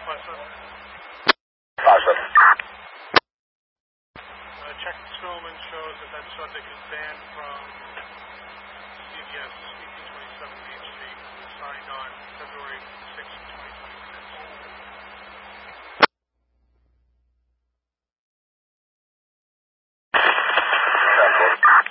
Check Strowman shows that subject is banned from CBS